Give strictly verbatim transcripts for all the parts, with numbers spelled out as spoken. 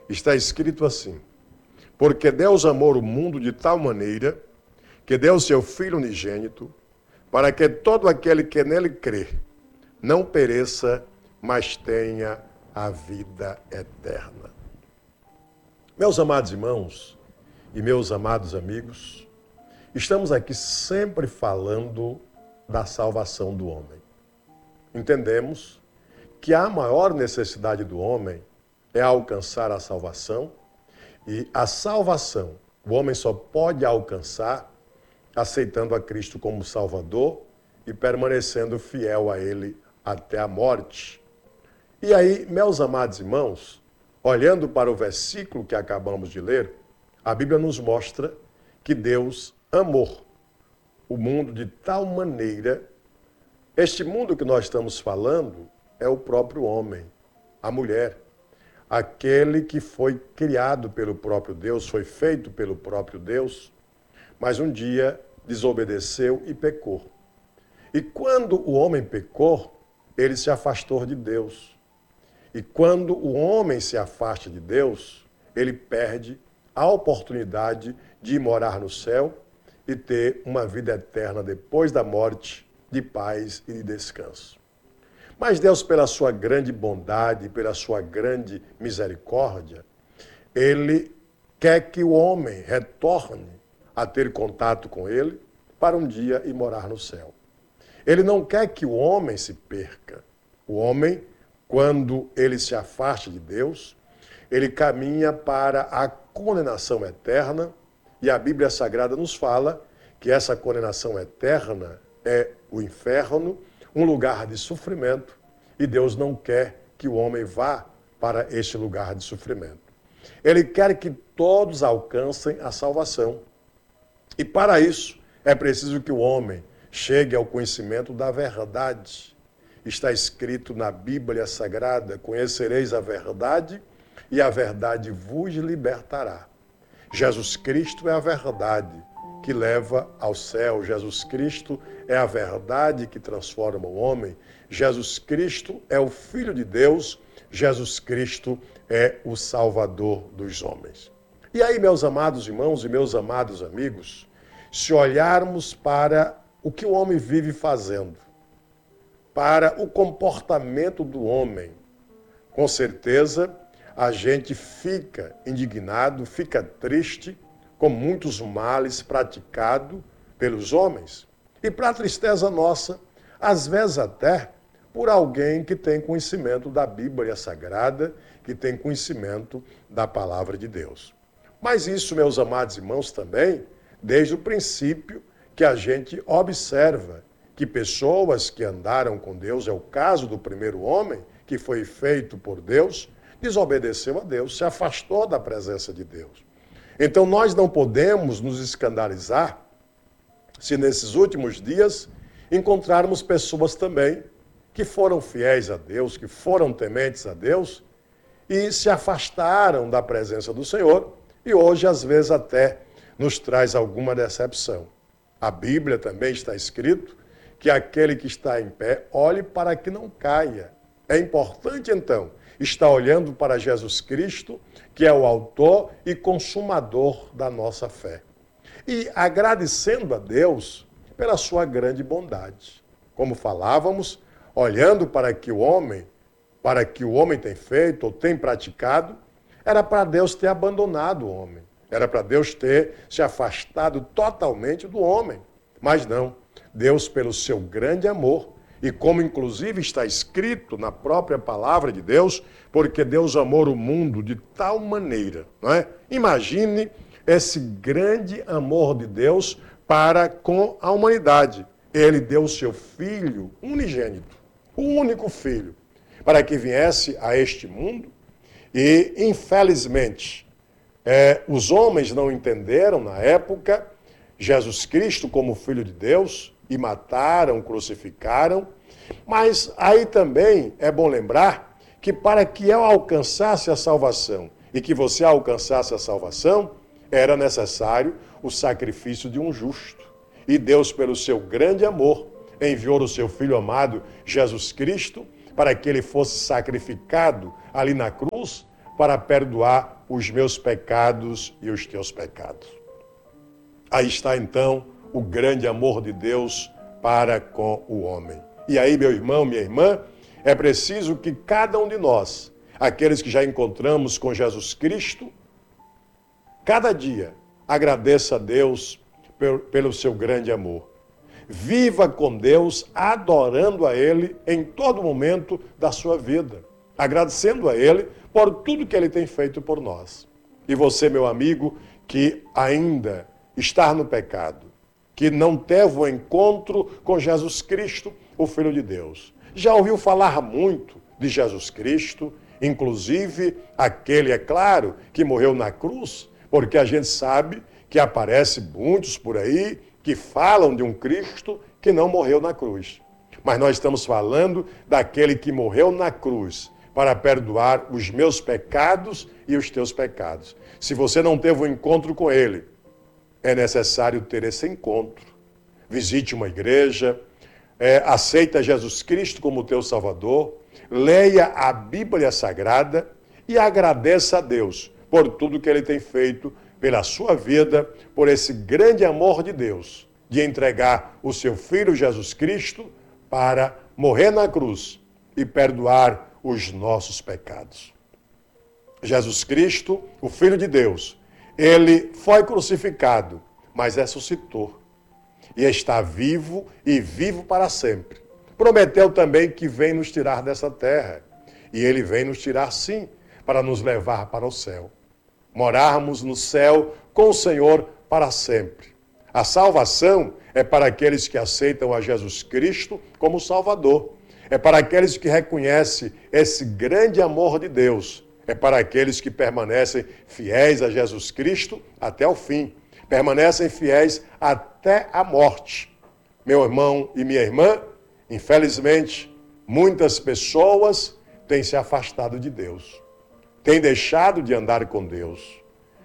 está escrito assim: porque Deus amou o mundo de tal maneira que deu o seu Filho unigênito, para que todo aquele que nele crê não pereça, mas tenha a vida eterna. Meus amados irmãos e meus amados amigos, estamos aqui sempre falando da salvação do homem. Entendemos que a maior necessidade do homem é alcançar a salvação, e a salvação o homem só pode alcançar aceitando a Cristo como Salvador e permanecendo fiel a Ele até a morte. E aí, meus amados irmãos, olhando para o versículo que acabamos de ler, a Bíblia nos mostra que Deus amou o mundo de tal maneira. Este mundo que nós estamos falando é o próprio homem, a mulher, aquele que foi criado pelo próprio Deus, foi feito pelo próprio Deus, mas um dia desobedeceu e pecou. E quando o homem pecou, ele se afastou de Deus. E quando o homem se afasta de Deus, ele perde a oportunidade de ir morar no céu e ter uma vida eterna depois da morte, de paz e de descanso. Mas Deus, pela sua grande bondade, pela sua grande misericórdia, Ele quer que o homem retorne a ter contato com Ele para um dia ir morar no céu. Ele não quer que o homem se perca. O homem, quando ele se afasta de Deus, ele caminha para a condenação eterna, e a Bíblia Sagrada nos fala que essa condenação eterna é o inferno, um lugar de sofrimento, e Deus não quer que o homem vá para este lugar de sofrimento. Ele quer que todos alcancem a salvação. E para isso é preciso que o homem chegue ao conhecimento da verdade. Está escrito na Bíblia Sagrada: conhecereis a verdade e a verdade vos libertará. Jesus Cristo é a verdade que leva ao céu. Jesus Cristo é a verdade que transforma o homem. Jesus Cristo é o Filho de Deus. Jesus Cristo é o Salvador dos homens. E aí, meus amados irmãos e meus amados amigos, se olharmos para o que o homem vive fazendo, para o comportamento do homem, com certeza a gente fica indignado, fica triste com muitos males praticados pelos homens. E para tristeza nossa, às vezes até por alguém que tem conhecimento da Bíblia Sagrada, que tem conhecimento da Palavra de Deus. Mas isso, meus amados irmãos, também, desde o princípio que a gente observa que pessoas que andaram com Deus, é o caso do primeiro homem, que foi feito por Deus, desobedeceu a Deus, se afastou da presença de Deus. Então nós não podemos nos escandalizar se nesses últimos dias encontrarmos pessoas também que foram fiéis a Deus, que foram tementes a Deus e se afastaram da presença do Senhor e hoje às vezes até nos traz alguma decepção. A Bíblia também está escrito que aquele que está em pé olhe para que não caia. É importante então estar olhando para Jesus Cristo, que é o autor e consumador da nossa fé. E agradecendo a Deus pela sua grande bondade. Como falávamos, olhando para que o homem, para que o homem tem feito ou tem praticado, era para Deus ter abandonado o homem. Era para Deus ter se afastado totalmente do homem. Mas não, Deus, pelo seu grande amor, e como inclusive está escrito na própria palavra de Deus, porque Deus amou o mundo de tal maneira, não é? Imagine esse grande amor de Deus para com a humanidade. Ele deu o seu Filho unigênito, o único Filho, para que viesse a este mundo e, infelizmente, é, os homens não entenderam na época Jesus Cristo como Filho de Deus e mataram, crucificaram. Mas aí também é bom lembrar que para que eu alcançasse a salvação e que você alcançasse a salvação, era necessário o sacrifício de um justo. E Deus, pelo seu grande amor, enviou o seu Filho amado, Jesus Cristo, para que ele fosse sacrificado ali na cruz para perdoar os meus pecados e os teus pecados. Aí está então o grande amor de Deus para com o homem. E aí, meu irmão, minha irmã, é preciso que cada um de nós, aqueles que já encontramos com Jesus Cristo, cada dia agradeça a Deus pelo seu grande amor. Viva com Deus, adorando a Ele em todo momento da sua vida, agradecendo a Ele por tudo que Ele tem feito por nós. E você, meu amigo, que ainda está no pecado, que não teve o encontro com Jesus Cristo, o Filho de Deus. Já ouviu falar muito de Jesus Cristo, inclusive aquele, é claro, que morreu na cruz, porque a gente sabe que aparece muitos por aí que falam de um Cristo que não morreu na cruz. Mas nós estamos falando daquele que morreu na cruz para perdoar os meus pecados e os teus pecados. Se você não teve um encontro com ele, é necessário ter esse encontro. Visite uma igreja, é, aceita Jesus Cristo como teu Salvador, leia a Bíblia Sagrada e agradeça a Deus por tudo que Ele tem feito pela sua vida, por esse grande amor de Deus, de entregar o seu Filho Jesus Cristo para morrer na cruz e perdoar os nossos pecados. Jesus Cristo, o Filho de Deus, Ele foi crucificado, mas ressuscitou. E está vivo e vivo para sempre. Prometeu também que vem nos tirar dessa terra. E Ele vem nos tirar, sim, para nos levar para o céu. Morarmos no céu com o Senhor para sempre. A salvação é para aqueles que aceitam a Jesus Cristo como Salvador. É para aqueles que reconhecem esse grande amor de Deus. É para aqueles que permanecem fiéis a Jesus Cristo até o fim. Permanecem fiéis até a morte. Meu irmão e minha irmã, infelizmente, muitas pessoas têm se afastado de Deus. Têm deixado de andar com Deus.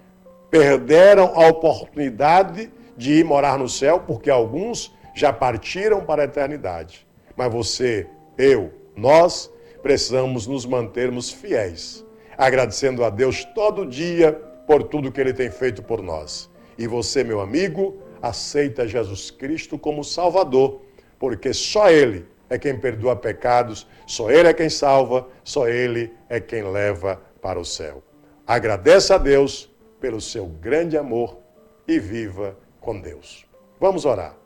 Perderam a oportunidade de ir morar no céu, porque alguns já partiram para a eternidade. Mas você, eu, nós, precisamos nos mantermos fiéis, agradecendo a Deus todo dia por tudo que Ele tem feito por nós. E você, meu amigo, aceita Jesus Cristo como Salvador, porque só Ele é quem perdoa pecados, só Ele é quem salva, só Ele é quem leva para o céu. Agradeça a Deus pelo seu grande amor e viva com Deus. Vamos orar.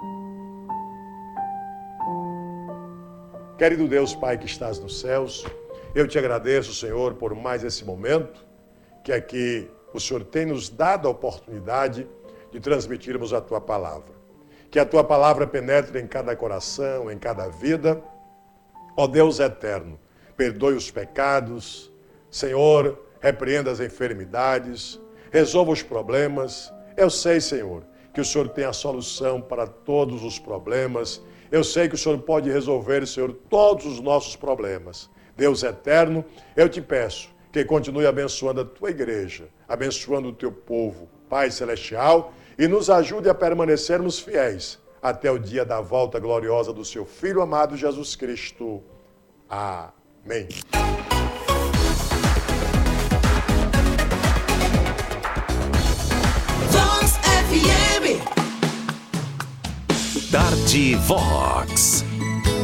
Querido Deus, Pai que estás nos céus, eu te agradeço, Senhor, por mais esse momento que aqui o Senhor tem nos dado a oportunidade de transmitirmos a Tua palavra. Que a Tua palavra penetre em cada coração, em cada vida. Ó Deus eterno, perdoe os pecados, Senhor, repreenda as enfermidades, resolva os problemas. Eu sei, Senhor, que o Senhor tem a solução para todos os problemas. Eu sei que o Senhor pode resolver, Senhor, todos os nossos problemas. Deus eterno, eu te peço que continue abençoando a Tua igreja, abençoando o Teu povo, Pai Celestial, e nos ajude a permanecermos fiéis até o dia da volta gloriosa do Seu Filho amado Jesus Cristo. Amém. Tarde Vox.